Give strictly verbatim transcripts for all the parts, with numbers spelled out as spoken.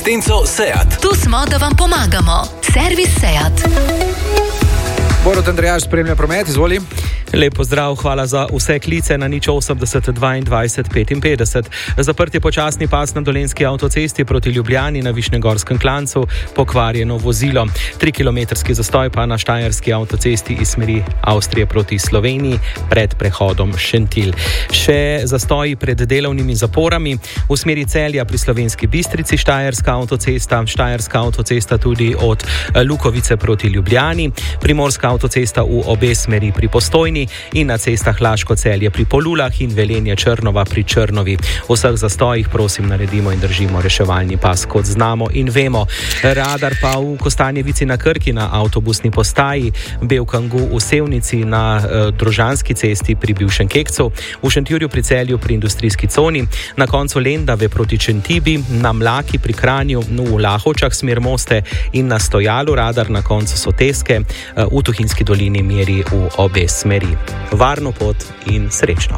asistenco SEAT. Tu smo, da vam pomagamo. Servis SEAT. Borut Andrejaš spremlja promet, izvoli. Lep pozdrav, hvala za vse klice na nič osemdeset dvaindvajset petinpetdeset. Zaprt je počasni pas na Dolenjski avtocesti proti Ljubljani na Višnjegorskem klancu, pokvarjeno vozilo. Trikilometrski zastoj pa na Štajerski avtocesti iz smeri Avstrije proti Sloveniji pred prehodom Šentilj. Še zastoji pred delovnimi zaporami v smeri Celja pri Slovenski Bistrici, Štajerska avtocesta, Štajerska avtocesta tudi od Lukovice proti Ljubljani, Primorska avtocesta v obe smeri pri Postojni in na cestah Laško-Celje pri Polulah in Velenje-Črnova pri Črnovi. V vseh zastojih prosim naredimo in držimo reševalni pas, kot znamo in vemo. Radar pa v Kostanjevici na Krki na avtobusni postaji, Belkangu v Sevnici na uh, Drožanski cesti pri bivšem Kekcu, v Šentjurju pri Celju pri industrijski coni, na koncu Lendave proti Čentibi, na Mlaki pri Kranju, v Lahovčah smer Moste in na Stojalu radar na koncu Soteske, uh, v Tuhinjski dolini meri v obe smeri. Varno pot in srečno.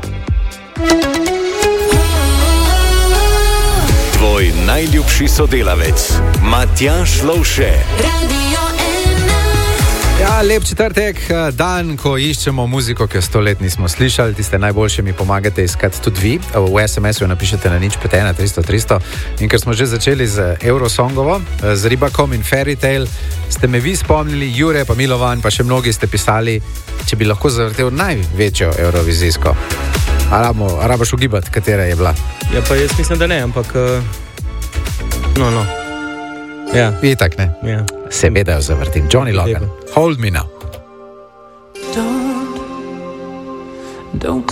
Tvoj najljubši sodelavec, Matjaž Lovše. Ja, lep četrtek, dan, ko iščemo muziko, ki jo sto let nismo slišali. Tiste najboljše mi pomagate iskati tudi vi. V es em esu napišete na nič pet ena tristo tristo. In ker smo že začeli z Eurosongovo, z Ribakom in Fairy Tale, ste me vi spomnili, Jure pa Milovan, pa še mnogi ste pisali, če bi lahko zavrtel največjo eurovizijsko. A rabaš ugibati, katera je bila? Ja, pa jaz mislim, da ne, ampak no, no. Ja. Itak ne. Ja. Seveda jo zavrtim. Johnny Logan. Hold me now. Don't, don't